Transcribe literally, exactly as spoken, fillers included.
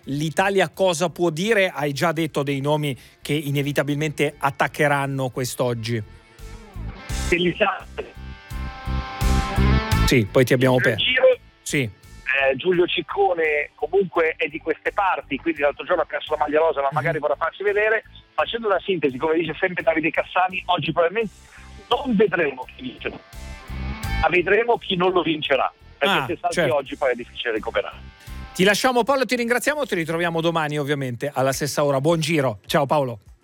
l'Italia cosa può dire? Hai già detto dei nomi che inevitabilmente attaccheranno quest'oggi. Sì, poi ti abbiamo perso. Sì. Eh, Giulio Ciccone comunque è di queste parti, quindi l'altro giorno ha perso la maglia rosa, ma magari vorrà farsi vedere. Facendo una sintesi, come dice sempre Davide Cassani, oggi probabilmente non vedremo chi vincerà, ma vedremo chi non lo vincerà, perché ah, se salti certo. oggi poi è difficile recuperare. Ti lasciamo Paolo, ti ringraziamo, ti ritroviamo domani ovviamente alla stessa ora. Buon giro, ciao Paolo.